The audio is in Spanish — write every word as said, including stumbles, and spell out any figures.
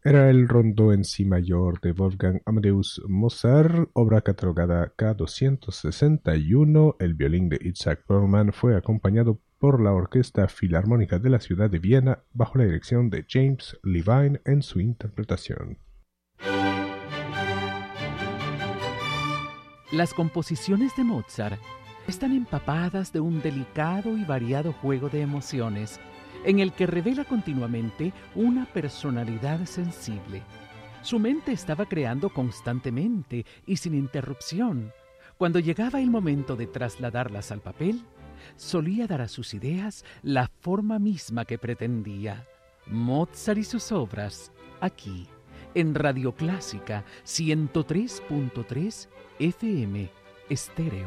Era el Rondó en si mayor de Wolfgang Amadeus Mozart, obra catalogada K doscientos sesenta y uno. El violín de Isaac Perlman fue acompañado por la Orquesta Filarmónica de la ciudad de Viena bajo la dirección de James Levine en su interpretación. Las composiciones de Mozart están empapadas de un delicado y variado juego de emociones, en el que revela continuamente una personalidad sensible. Su mente estaba creando constantemente y sin interrupción. Cuando llegaba el momento de trasladarlas al papel, solía dar a sus ideas la forma misma que pretendía. Mozart y sus obras, aquí, en Radio Clásica ciento tres punto tres F M Estéreo.